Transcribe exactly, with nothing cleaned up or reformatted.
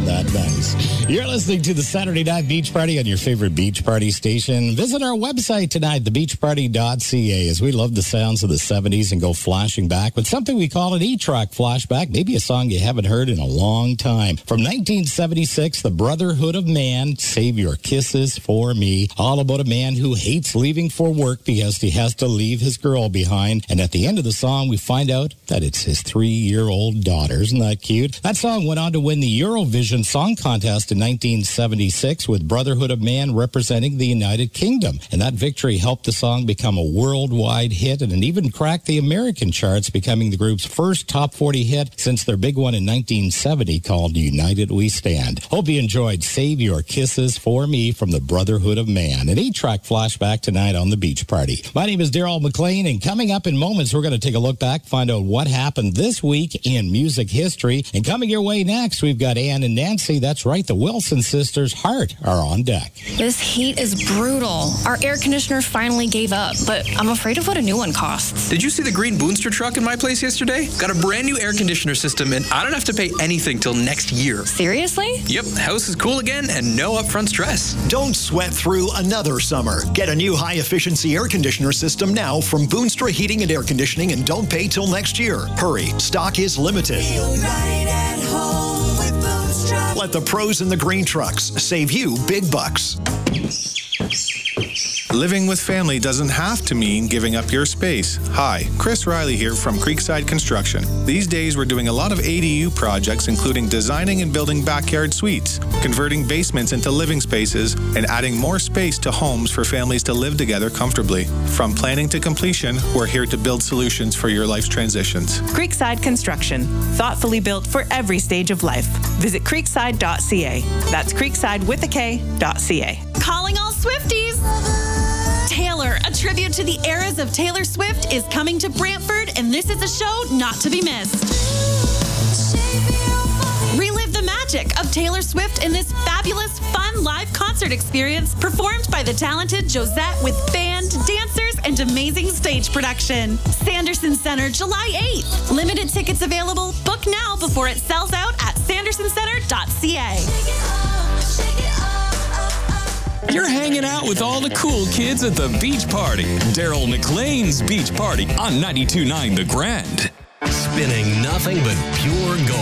that nice? You're listening to the Saturday Night Beach Party on your favorite beach party station. Visit our website tonight, the beach party dot c a, as we love the sounds of the seventies and go flashing back with something we call an E-Track flashback, maybe a song you haven't heard in a long time. From nineteen seventy-six, The Brotherhood of Man, Save Your Kisses for Me, all about a man who hates leaving for work because he has to leave his girl behind. And at the end of the song, we find out that it's his three-year-old daughter. Isn't that cute? That song went on to win the Eurovision Song Contest in nineteen seventy-six with Brotherhood of Man representing the United Kingdom. And that victory helped the song become a worldwide hit, and it even cracked the American charts, becoming the group's first top forty hit since their big one in nineteen seventy called United We Stand. Hope you enjoyed Save Your Kisses for Me from the Brotherhood of Man. An eight-track flashback tonight on the Beach Party. My name is Daryl McLean, and coming up in moments, we're going to take a look back, find out what happened this week in music history. And coming your way next, we've got Ann and Nancy. That's right, the Wilson sisters' Heart are on deck. This heat is brutal. Our air conditioner finally gave up, but I'm afraid of what a new one costs. Did you see the green Boonster truck in my place yesterday? Got a brand new air conditioner system, and I don't have to pay anything till next year. Seriously? Yep, house is cool again and no upfront stress. Don't sweat through another summer. Get a new high-efficiency air conditioner system now from Boonstra Heating and Air Conditioning, and don't pay till next year. Hurry, stock is limited. Feel right at home with Boonstra. Let the pros in the green trucks save you big bucks. Living with family doesn't have to mean giving up your space. Hi, Chris Riley here from Creekside Construction. These days we're doing a lot of A D U projects, including designing and building backyard suites, converting basements into living spaces, and adding more space to homes for families to live together comfortably. From planning to completion, we're here to build solutions for your life's transitions. Creekside Construction, thoughtfully built for every stage of life. Visit creekside dot c a. That's creekside with a K, dot C A. Calling all Swifties! Taylor, a tribute to the eras of Taylor Swift, is coming to Brantford, and this is a show not to be missed. Relive the magic of Taylor Swift in this fabulous, fun live concert experience performed by the talented Josette with band, dancers, and amazing stage production. Sanderson Center, July eighth. Limited tickets available. Book now before it sells out at sanderson center dot c a. You're hanging out with all the cool kids at the Beach Party. Daryl McLean's Beach Party on ninety-two point nine The Grand. Spinning nothing but pure gold.